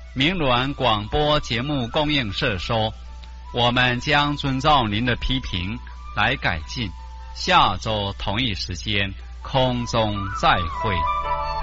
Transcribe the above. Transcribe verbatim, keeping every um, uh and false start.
明伦广播节目供应社说，我们将遵照您的批评来改进。下周同一时间空中再会。